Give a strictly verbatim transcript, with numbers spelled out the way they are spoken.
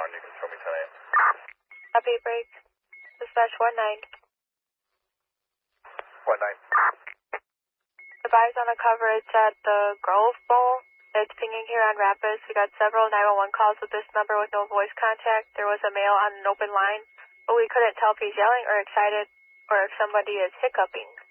on, you can show me ten A M. Copy, break. Dispatch one nine. one nine. Advise on a coverage at the Grove Bowl. It's pinging here on Rapids. We got several nine one one calls with this number with no voice contact. There was a male on an open line, but we couldn't tell if he's yelling or excited or if somebody is hiccuping.